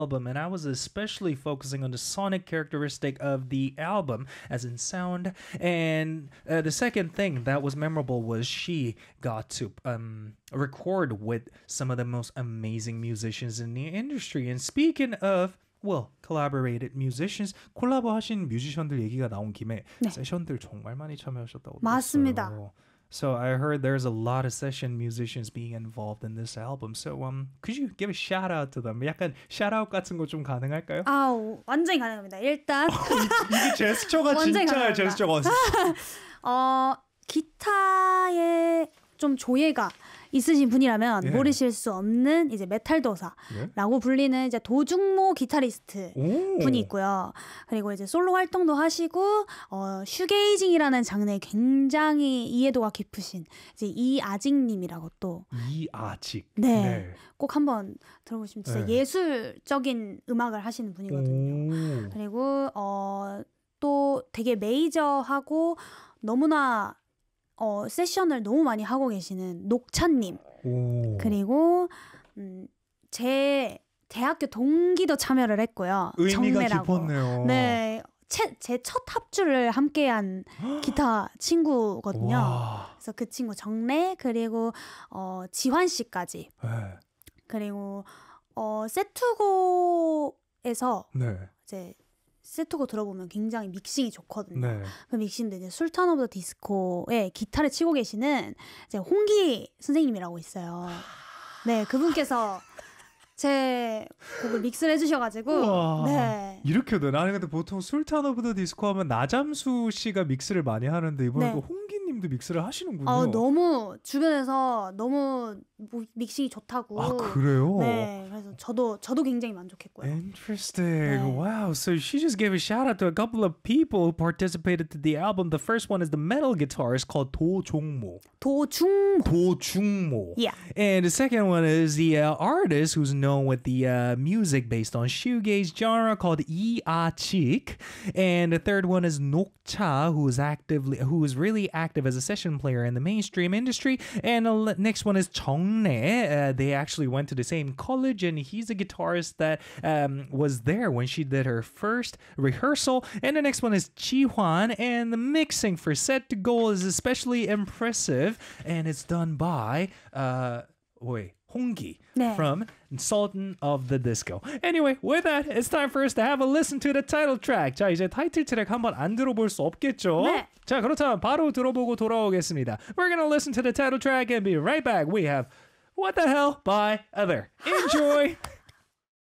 album, and I was especially focusing on the sonic characteristic of the album, as in sound. And the second thing that was memorable was she got to record with some of the most amazing musicians in the industry. And speaking of collaborated musicians, 콜라보하신 뮤지션들 얘기가 나온 김에 세션들 정말 많이 참여하셨다고 맞습니다. 들었어요. So I heard there's a lot of session musicians being involved in this album. So could you give a shout out to them? 약간 shout out 같은 거 좀 가능할까요? 완전히 가능합니다. 일단 이게 제스처가 진짜예요. 제스처가. 기타에 좀 조예가 있으신 분이라면 모르실 수 없는 이제 메탈 도사라고 불리는 이제 도중모 기타리스트 분이 있고요. 그리고 이제 솔로 활동도 하시고 슈게이징이라는 장르에 굉장히 이해도가 깊으신 이제 이아직님이라고 또 이아직. 네. 꼭 한번 들어보시면 진짜 예술적인 음악을 하시는 분이거든요. 그리고 또 되게 메이저하고 너무나 세션을 너무 많이 하고 계시는 녹차님. 그리고 제 대학교 동기도 참여를 했고요. 의미가 정매라고. 깊었네요. 네, 제 첫 합주를 함께한 기타 친구거든요. 와. 그래서 그 친구 정래 그리고 지환 씨까지. 그리고 세투고에서 이제 세트곡 들어보면 굉장히 믹싱이 좋거든요. 그 믹싱도 이제 술탄 오브 더 디스코에 기타를 치고 계시는 이제 홍기 선생님이라고 있어요. 네, 그분께서 제 곡을 믹스를 해주셔가지고 이렇게 되나? 아니 근데 보통 술탄 오브 더 디스코 하면 나잠수 씨가 믹스를 많이 하는데 이번에 또 홍기님도 믹스를 하시는군요. 너무 주변에서 너무 믹싱이 좋다고. 아 그래요? 네, 그래서 저도 굉장히 만족했고요. Interesting. Wow. So she just gave a shout out to a couple of people who participated to the album. The first one is the metal guitarist called 도중모. 도중모. Yeah. And the second one is the artist who's known with the music based on shoegaze genre called 이아직. And the third one is 녹차, who is really active as a session player in the mainstream industry. And the next one is 정래. They actually went to the same college, and he's a guitarist that was there when she did her first rehearsal. And the next one is Jiwan, and the mixing for Set to Goal is especially impressive, and it's done by 홍기 from Sultan of the Disco. Anyway, with that, it's time for us to have a listen to the title track. 자, 이제 타이틀 트랙 한번 안 들어볼 수 없겠죠? 네. 자, 그렇다면 바로 들어보고 돌아오겠습니다. We're gonna listen to the title track and be right back. We have What the Hell by Other. Enjoy!